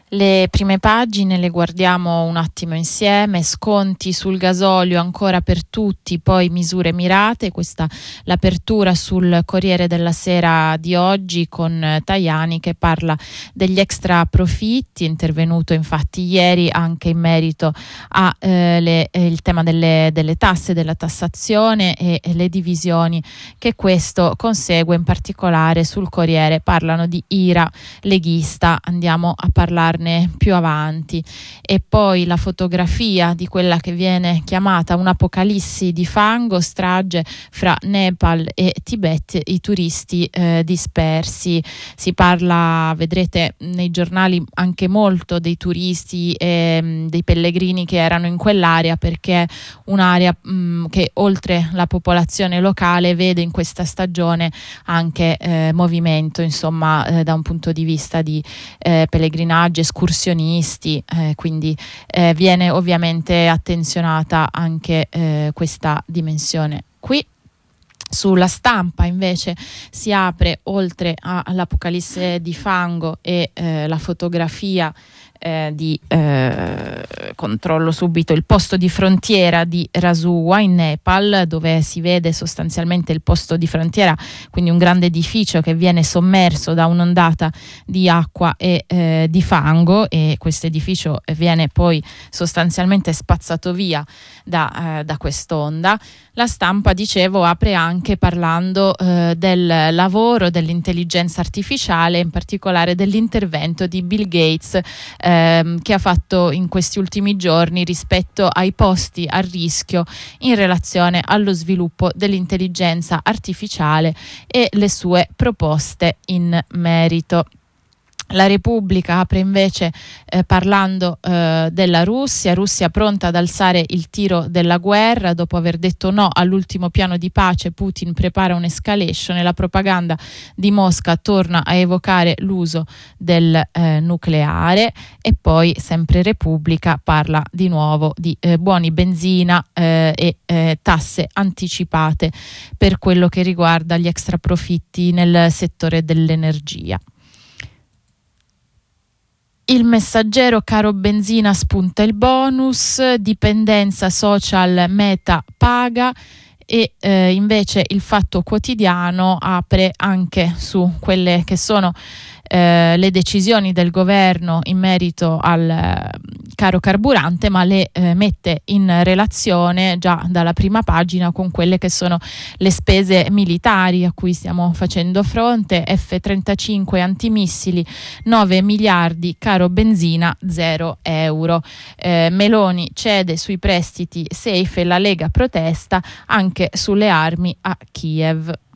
Le prime pagine le guardiamo un attimo insieme: sconti sul gasolio ancora per tutti, poi misure mirate. Questa l'apertura sul Corriere della Sera di oggi con Tajani che parla degli extra profitti, intervenuto infatti ieri anche in merito a il tema delle tasse, della tassazione e le divisioni che questo consegue. In particolare sul Corriere parlano di ira leghista, andiamo a parlarne più avanti. E poi la fotografia di quella che viene chiamata un'apocalissi di fango, strage fra Nepal e Tibet, i turisti dispersi. Si parla, vedrete nei giornali, anche molto dei turisti e dei pellegrini che erano in quell'area, perché un'area che oltre la popolazione locale vede in questa stagione anche movimento, insomma, da un punto di vista di pellegrinaggio, escursionisti, quindi viene ovviamente attenzionata anche questa dimensione qui. Sulla Stampa invece si apre, oltre all'apocalisse di fango e la fotografia controllo subito il posto di frontiera di Rasuwa in Nepal, dove si vede sostanzialmente il posto di frontiera, quindi un grande edificio che viene sommerso da un'ondata di acqua e di fango, e questo edificio viene poi sostanzialmente spazzato via da quest'onda. La Stampa, dicevo, apre anche parlando del lavoro dell'intelligenza artificiale, in particolare dell'intervento di Bill Gates che ha fatto in questi ultimi giorni rispetto ai posti a rischio in relazione allo sviluppo dell'intelligenza artificiale e le sue proposte in merito. La Repubblica apre invece parlando della Russia pronta ad alzare il tiro della guerra. Dopo aver detto no all'ultimo piano di pace, Putin prepara un'escalation e la propaganda di Mosca torna a evocare l'uso del nucleare. E poi sempre Repubblica parla di nuovo di buoni benzina e tasse anticipate per quello che riguarda gli extra profitti nel settore dell'energia. Il Messaggero: caro benzina spunta il bonus, dipendenza social Meta paga. E invece il Fatto Quotidiano apre anche su quelle che sono le decisioni del governo in merito al caro carburante, ma le mette in relazione già dalla prima pagina con quelle che sono le spese militari a cui stiamo facendo fronte. F-35 antimissili 9 miliardi, caro benzina 0 euro. Meloni cede sui prestiti safe e la Lega protesta anche sulle armi a Kiev.